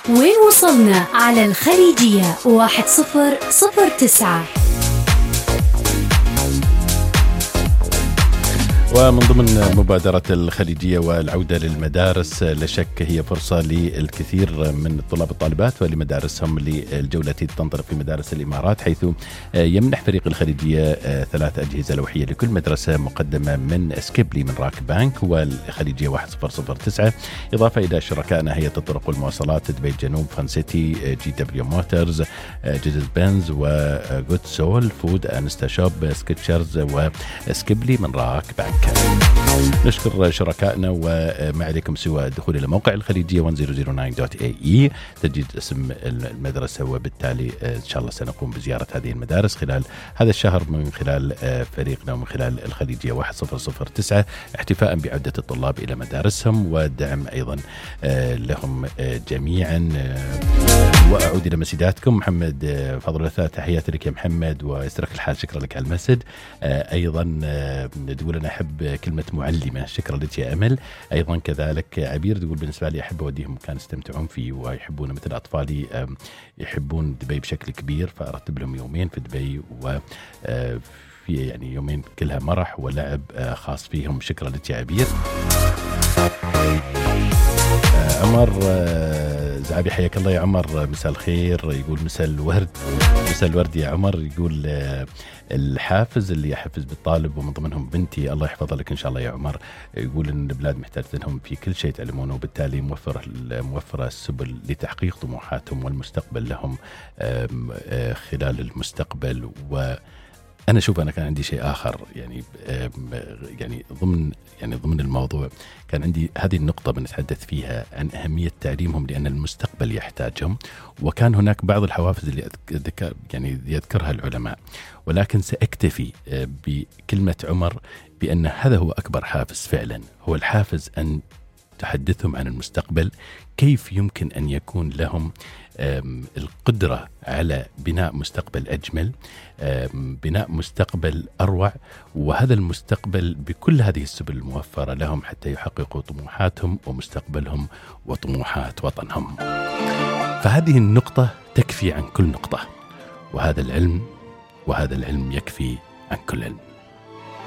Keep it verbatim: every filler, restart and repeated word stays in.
وين وصلنا على الخليجية واحد صفر صفر تسعة. ومن ضمن مبادرة الخليجية والعودة للمدارس، لا شك هي فرصة للكثير من الطلاب والطالبات ولمدارسهم للجولة التي تنطلق في مدارس الإمارات، حيث يمنح فريق الخليجية ثلاث أجهزة لوحية لكل مدرسة مقدمة من سكيبلي من راك بانك والخليجية واحد صفر صفر تسعة، إضافة إلى شركائنا هيئة الطرق والمواصلات دبي الجنوب، فان سيتي، جي دبليو موتورز، جيزز بنز، وجود سول فود، أنستا شوب، سكتشرز، وسكيبلي من راك بانك. نشكر شركائنا، وما عليكم سوى الدخول إلى موقع الخليجية واحد صفر صفر تسعة دوت إيه إي تجد اسم المدرسة، وبالتالي إن شاء الله سنقوم بزيارة هذه المدارس خلال هذا الشهر من خلال فريقنا ومن خلال الخليجية واحد صفر صفر تسعة، احتفاء بعودة الطلاب إلى مدارسهم ودعم أيضا لهم جميعا. وأعود إلى مسيداتكم. محمد فضل الله، تحياتي لك يا محمد ويسرك الحال، شكرا لك على المسج. أيضا تقول أنا أحب كلمة معلمة، شكرا لك يا أمل. أيضا كذلك عبير تقول بالنسبة لي أحب أوديهم مكان يستمتعون فيه ويحبون، مثل أطفالي يحبون دبي بشكل كبير، فأرتب لهم يومين في دبي و في يعني يومين كلها مرح ولعب خاص فيهم. شكرا لك يا عبير. عمر زعابي حياك الله يا عمر، مساء الخير. يقول مساء الورد، مساء الورد يا عمر. يقول الحافز اللي يحفز بالطالب ومن ضمنهم بنتي، الله يحفظها لك إن شاء الله يا عمر. يقول إن البلاد محتاجتهم في كل شيء يتعلمونه، وبالتالي موفر موفرة السبل لتحقيق طموحاتهم والمستقبل لهم خلال المستقبل. و أنا شوف أنا كان عندي شيء آخر يعني يعني ضمن يعني ضمن الموضوع، كان عندي هذه النقطة بنتحدث فيها عن أهمية تعليمهم لأن المستقبل يحتاجهم، وكان هناك بعض الحوافز اللي أذكر يعني يذكرها العلماء، ولكن سأكتفي بكلمة عمر بأن هذا هو أكبر حافز فعلا، هو الحافز أن تحدثهم عن المستقبل، كيف يمكن أن يكون لهم القدرة على بناء مستقبل أجمل، بناء مستقبل أروع، وهذا المستقبل بكل هذه السبل الموفرة لهم حتى يحققوا طموحاتهم ومستقبلهم وطموحات وطنهم. فهذه النقطة تكفي عن كل نقطة، وهذا العلم وهذا العلم يكفي عن كل علم.